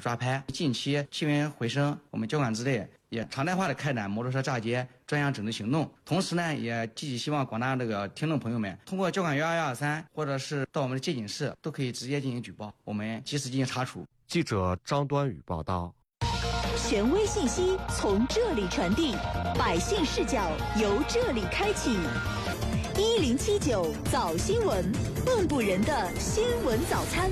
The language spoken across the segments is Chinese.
抓拍。近期气温回升，我们交管支队也常态化的开展摩托车炸街专项整治行动，同时呢，也寄希望广大听众朋友们通过交管12123或者是到我们的接警室，都可以直接进行举报，我们及时进行查处。 记者张端宇报道。 权威信息从这里传递，百姓视角由这里开启。1079早新闻，蚌埠人的新闻早餐。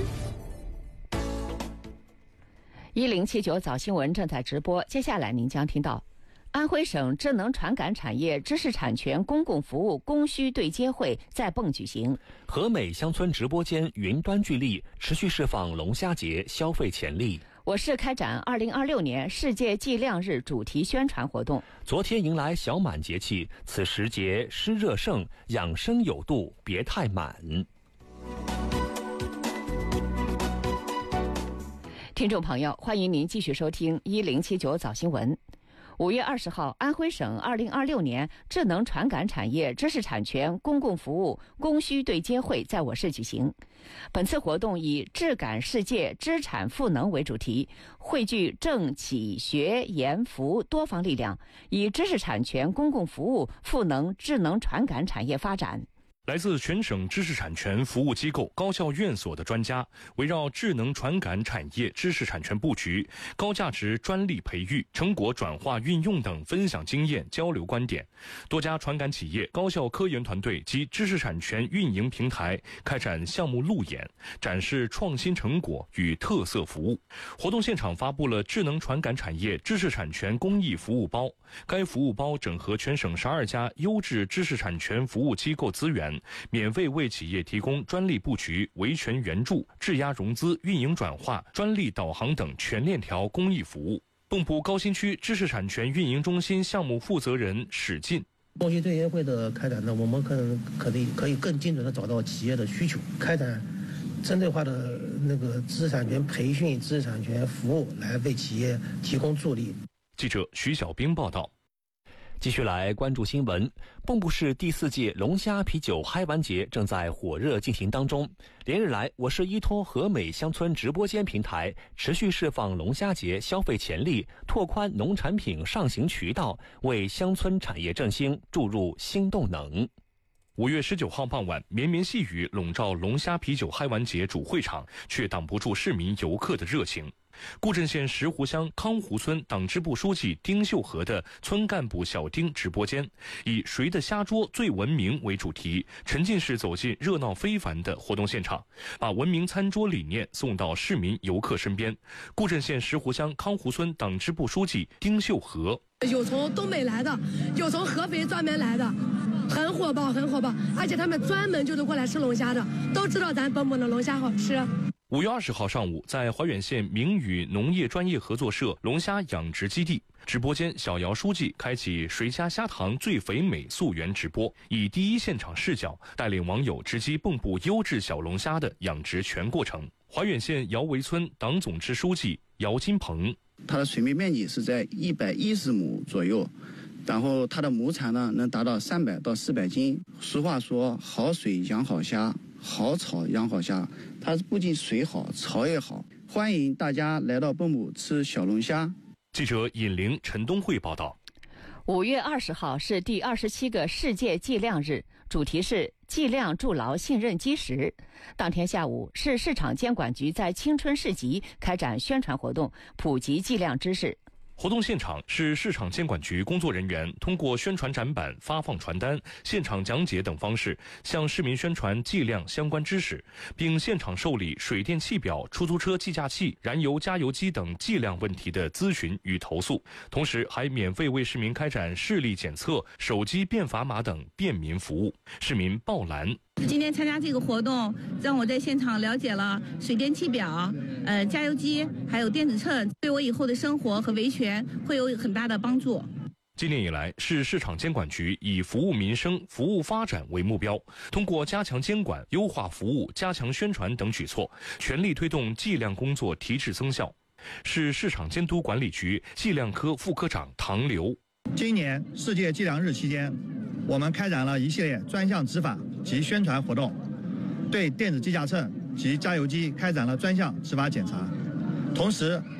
1079早新闻正在直播，接下来您将听到安徽省智能传感产业知识产权公共服务供需对接会在蚌举行。 和美乡村直播间云端聚力，持续释放龙虾节消费潜力。 我市开展2026年世界计量日主题宣传活动。 昨天迎来小满节气，此时节湿热盛，养生有度，别太满。 听众朋友，欢迎您继续收听1079早新闻。5月20号，安徽省2026年智能传感产业知识产权公共服务供需对接会在我市举行。本次活动以智感世界知产赋能为主题，汇聚政企学研服多方力量，以知识产权公共服务赋能智能传感产业发展。 来自全省知识产权服务机构、高校院所的专家，围绕智能传感产业知识产权布局、高价值专利培育、成果转化运用等分享经验、交流观点。多家传感企业、高校科研团队及知识产权运营平台开展项目路演，展示创新成果与特色服务。活动现场发布了智能传感产业知识产权公益服务包，该服务包整合全省12家优质知识产权服务机构资源，免费为企业提供专利布局、维权援助、质押融资、运营转化、专利导航等全链条公益服务。蚌埠高新区知识产权运营中心项目负责人史进。 供需对接会的开展呢，我们可以更精准地找到企业的需求，开展针对化的知识产权培训、知识产权服务，来为企业提供助力。 记者徐小兵报道。 继续来关注新闻。蚌埠市第4届龙虾啤酒嗨玩节正在火热进行当中。连日来，我市依托和美乡村直播间平台，持续释放龙虾节消费潜力，拓宽农产品上行渠道，为乡村产业振兴注入新动能。 5月19号傍晚，绵绵细雨笼罩龙虾啤酒嗨玩节主会场，却挡不住市民游客的热情。固镇县石湖乡康湖村党支部书记丁秀和的村干部小丁直播间，以谁的虾桌最文明为主题，沉浸式走进热闹非凡的活动现场，把文明餐桌理念送到市民游客身边。固镇县石湖乡康湖村党支部书记丁秀和： 有从东北来的，有从合肥专门来的，很火爆，而且他们专门就是过来吃龙虾的，都知道咱蚌埠的龙虾好吃。 5月20号上午，在怀远县明宇农业专业合作社龙虾养殖基地直播间，小姚书记开启谁家虾塘最肥美溯源直播，以第一现场视角带领网友直击蚌埠优质小龙虾的养殖全过程。怀远县姚围村党总支书记姚金鹏： 它的水面面积是在110亩左右，然后它的亩产呢能达到300到400斤。俗话说，好水养好虾，好草养好虾，它不仅水好，草也好。欢迎大家来到蚌埠吃小龙虾。 记者尹玲、陈东慧报道。 5月20号是第27个世界计量日，主题是计量筑牢信任基石。当天下午，市市场监管局在青春市集开展宣传活动，普及计量知识。 活动现场是市场监管局工作人员通过宣传展板、发放传单、现场讲解等方式，向市民宣传计量相关知识，并现场受理水电气表、出租车计价器、燃油加油机等计量问题的咨询与投诉，同时还免费为市民开展视力检测、手机变砝码等便民服务。市民鲍兰： 今天参加这个活动，让我在现场了解了水电气表、加油机，还有电子秤，对我以后的生活和维权会有很大的帮助。 今年以来，市市场监管局以服务民生、服务发展为目标，通过加强监管、优化服务、加强宣传等举措，全力推动计量工作提质增效。市市场监督管理局计量科副科长唐刘： 今年世界计量日期间，我们开展了一系列专项执法及宣传活动，对电子计价秤及加油机开展了专项执法检查，同时